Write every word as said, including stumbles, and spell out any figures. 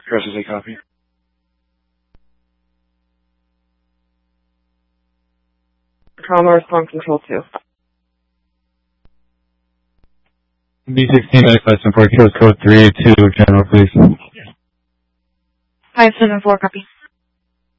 Chris is a copy. Trauma response control two. B sixteen ninety-five seven four, kills code three to General Police. five seven four, copy.